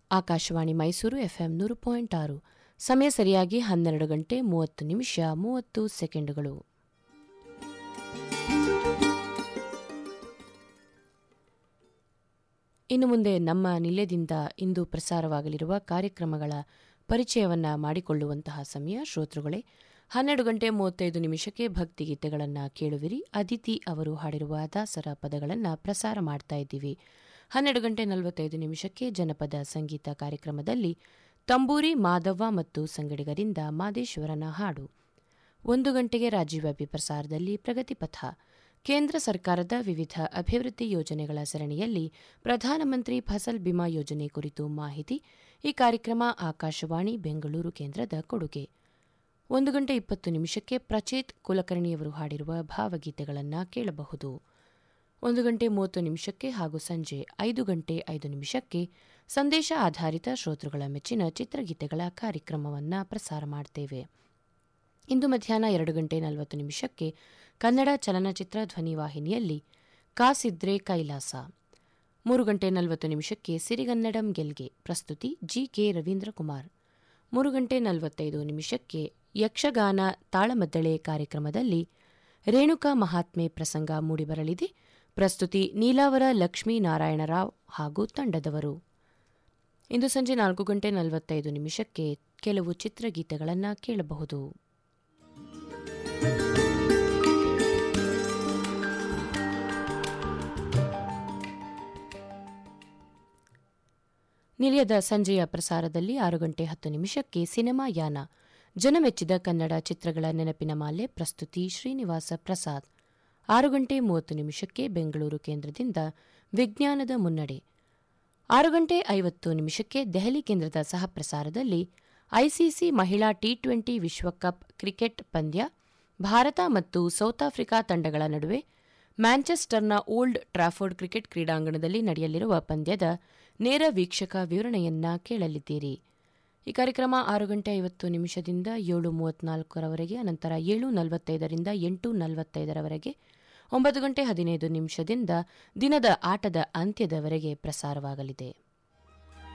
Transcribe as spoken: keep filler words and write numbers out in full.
Akashvani Mysuru FM ನೂರು point ಆರು. ಸಮಯ ಸರಿಯಾಗಿ ಹನ್ನೆರಡು ಗಂಟೆ ಮೂವತ್ತು ನಿಮಿಷ ಮೂವತ್ತು ಸೆಕೆಂಡುಗಳು. ಇನ್ನು ಮುಂದೆ ನಮ್ಮ ನಿಲಯದಿಂದ ಇಂದು ಪ್ರಸಾರವಾಗಲಿರುವ ಕಾರ್ಯಕ್ರಮಗಳ ಪರಿಚಯವನ್ನು ಮಾಡಿಕೊಳ್ಳುವಂತಹ ಸಮಯ. ಶ್ರೋತೃಗಳೇ, ಹನ್ನೆರಡು ಗಂಟೆ ಮೂವತ್ತೈದು ನಿಮಿಷಕ್ಕೆ ಭಕ್ತಿಗೀತೆಗಳನ್ನು ಕೇಳುವಿರಿ. ಅದಿತಿ ಅವರು ಹಾಡಿರುವ ದಾಸರ ಪದಗಳನ್ನು ಪ್ರಸಾರ ಮಾಡ್ತಾ ಇದ್ದೀವಿ. ಹನ್ನೆರಡು ಗಂಟೆ ನಲವತ್ತೈದು ನಿಮಿಷಕ್ಕೆ ಜನಪದ ಸಂಗೀತ ಕಾರ್ಯಕ್ರಮದಲ್ಲಿ ತಂಬೂರಿ ಮಾದವ್ವ ಮತ್ತು ಸಂಗಡಿಗರಿಂದ ಮಾದೇಶ್ವರನ ಹಾಡು. ಒಂದು ಗಂಟೆಗೆ ರಾಜ್ಯವ್ಯಾಪಿ ಪ್ರಸಾರದಲ್ಲಿ ಪ್ರಗತಿಪಥ, ಕೇಂದ್ರ ಸರ್ಕಾರದ ವಿವಿಧ ಅಭಿವೃದ್ಧಿ ಯೋಜನೆಗಳ ಸರಣಿಯಲ್ಲಿ ಪ್ರಧಾನಮಂತ್ರಿ ಫಸಲ್ ಬಿಮಾ ಯೋಜನೆ ಕುರಿತು ಮಾಹಿತಿ. ಈ ಕಾರ್ಯಕ್ರಮ ಆಕಾಶವಾಣಿ ಬೆಂಗಳೂರು ಕೇಂದ್ರದ ಕೊಡುಗೆ. ಒಂದು ಗಂಟೆ ಇಪ್ಪತ್ತು ನಿಮಿಷಕ್ಕೆ ಪ್ರಚೇತ್ ಕುಲಕರ್ಣಿಯವರು ಹಾಡಿರುವ ಭಾವಗೀತೆಗಳನ್ನು ಕೇಳಬಹುದು. ಒಂದು ಗಂಟೆ ಮೂವತ್ತು ನಿಮಿಷಕ್ಕೆ ಹಾಗೂ ಸಂಜೆ ಐದು ಗಂಟೆ ಐದು ನಿಮಿಷಕ್ಕೆ ಸಂದೇಶ ಆಧಾರಿತ ಶ್ರೋತೃಗಳ ಮೆಚ್ಚಿನ ಚಿತ್ರಗೀತೆಗಳ ಕಾರ್ಯಕ್ರಮವನ್ನು ಪ್ರಸಾರ ಮಾಡ್ತೇವೆ. ಇಂದು ಮಧ್ಯಾಹ್ನ ಎರಡು ಗಂಟೆ ನಲವತ್ತು ನಿಮಿಷಕ್ಕೆ ಕನ್ನಡ ಚಲನಚಿತ್ರ ಧ್ವನಿವಾಹಿನಿಯಲ್ಲಿ ಕಾಸಿದ್ರೆ ಕೈಲಾಸ. ಮೂರು ಗಂಟೆ ನಲವತ್ತು ನಿಮಿಷಕ್ಕೆ ಸಿರಿಗನ್ನಡಂ ಗೆಲ್ಗೆ, ಪ್ರಸ್ತುತಿ ಜಿ ಕೆ ರವೀಂದ್ರ ಕುಮಾರ್. ಮೂರು ಗಂಟೆ ನಲವತ್ತೈದು ನಿಮಿಷಕ್ಕೆ ಯಕ್ಷಗಾನ ತಾಳಮದ್ದಳೆ ಕಾರ್ಯಕ್ರಮದಲ್ಲಿ ರೇಣುಕಾ ಮಹಾತ್ಮೆ ಪ್ರಸಂಗ ಮೂಡಿಬರಲಿದೆ. ಪ್ರಸ್ತುತಿ ನೀಲಾವರ ಲಕ್ಷ್ಮೀನಾರಾಯಣರಾವ್ ಹಾಗೂ ತಂಡದವರು. ಇಂದು ಸಂಜೆ ನಾಲ್ಕು ಗಂಟೆ ನಲವತ್ತೈದು ನಿಮಿಷಕ್ಕೆ ಕೆಲವು ಚಿತ್ರಗೀತೆಗಳನ್ನು ಕೇಳಬಹುದು. ನಿಲಯದ ಸಂಜೆಯ ಪ್ರಸಾರದಲ್ಲಿ ಆರು ಗಂಟೆ ಹತ್ತು ನಿಮಿಷಕ್ಕೆ ಸಿನಿಮಾ ಯಾನ, ಜನಮೆಚ್ಚಿದ ಕನ್ನಡ ಚಿತ್ರಗಳ ನೆನಪಿನ ಮಾಲೆ, ಪ್ರಸ್ತುತಿ ಶ್ರೀನಿವಾಸ ಪ್ರಸಾದ್. ಆರು ಗಂಟೆ ಮೂವತ್ತು ನಿಮಿಷಕ್ಕೆ ಬೆಂಗಳೂರು ಕೇಂದ್ರದಿಂದ ವಿಜ್ಞಾನದ ಮುನ್ನಡೆ. ಆರು ಗಂಟೆ ಐವತ್ತು ನಿಮಿಷಕ್ಕೆ ದೆಹಲಿ ಕೇಂದ್ರದ ಸಹಪ್ರಸಾರದಲ್ಲಿ ಐಸಿಸಿ ಮಹಿಳಾ ಟಿ ಟ್ವೆಂಟಿ ವಿಶ್ವಕಪ್ ಕ್ರಿಕೆಟ್ ಪಂದ್ಯ, ಭಾರತ ಮತ್ತು ಸೌತ್ ಆಫ್ರಿಕಾ ತಂಡಗಳ ನಡುವೆ ಮ್ಯಾಂಚೆಸ್ಟರ್ನ ಓಲ್ಡ್ ಟ್ರಾಫೋರ್ಡ್ ಕ್ರಿಕೆಟ್ ಕ್ರೀಡಾಂಗಣದಲ್ಲಿ ನಡೆಯಲಿರುವ ಪಂದ್ಯದ ನೇರ ವೀಕ್ಷಕ ವಿವರಣೆಯನ್ನ ಕೇಳಲಿದ್ದೀರಿ. ಈ ಕಾರ್ಯಕ್ರಮ ಆರು ಗಂಟೆ ಐವತ್ತು ನಿಮಿಷದಿಂದ ಏಳು ಮೂವತ್ನಾಲ್ಕರವರೆಗೆ, ಅನಂತರ ಏಳು ನಲವತ್ತೈದರಿಂದ ಎಂಟು ನಲವತ್ತೈದರವರೆಗೆ, ಒಂಬತ್ತು ಗಂಟೆ ಹದಿನೈದು ನಿಮಿಷದಿಂದ ದಿನದ ಆಟದ ಅಂತ್ಯದವರೆಗೆ ಪ್ರಸಾರವಾಗಲಿದೆ.